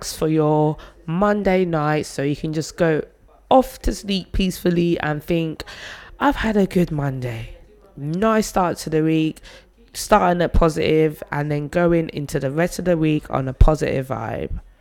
relax for your Monday night so you can just go off to sleep peacefully and think, I've had a good Monday. Nice start to the week, starting at positive and then going into the rest of the week on a positive vibe.